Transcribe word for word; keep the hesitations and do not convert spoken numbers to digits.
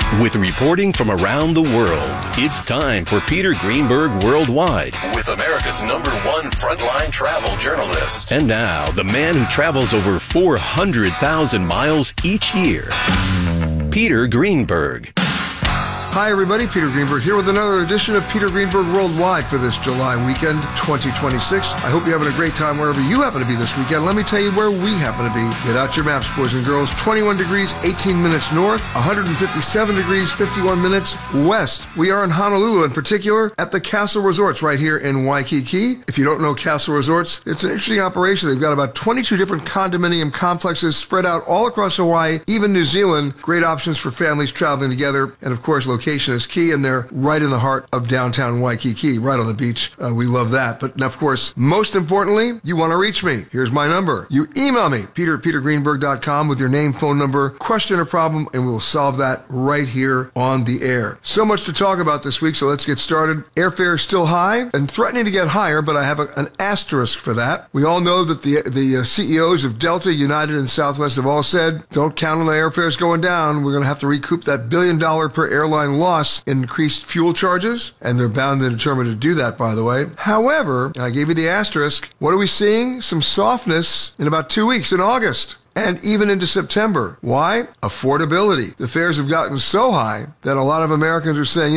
With reporting from around the world, it's time for Peter Greenberg Worldwide with America's number one frontline travel journalist. And now, the man who travels over four hundred thousand miles each year, Peter Greenberg. Hi, everybody. Peter Greenberg here with another edition of Peter Greenberg Worldwide for this July weekend, twenty twenty-six. I hope you're having a great time wherever you happen to be this weekend. Let me tell you where we happen to be. Get out your maps, boys and girls. twenty-one degrees, eighteen minutes north, one hundred fifty-seven degrees, fifty-one minutes west. We are in Honolulu, in particular, at the Castle Resorts right here in Waikiki. If you don't know Castle Resorts, it's an interesting operation. They've got about twenty-two different condominium complexes spread out all across Hawaii, even New Zealand. Great options for families traveling together. And, of course, location is key, and they're right in the heart of downtown Waikiki, right on the beach. Uh, we love that. But, of course, most importantly, you want to reach me. Here's my number. You email me, peter at peter greenberg dot com, with your name, phone number, question or problem, and we'll solve that right here on the air. So much to talk about this week, so let's get started. Airfare is still high and threatening to get higher, but I have a, an asterisk for that. We all know that the, the uh, C E Os of Delta, United, and Southwest have all said, don't count on the airfares going down. We're going to have to recoup that billion dollar per airline loss in increased fuel charges, and they're bound and determined to do that, by the way. However, I gave you the asterisk. What are we seeing? Some softness in about two weeks in August. And even into September. Why? Affordability. The fares have gotten so high that a lot of Americans are saying,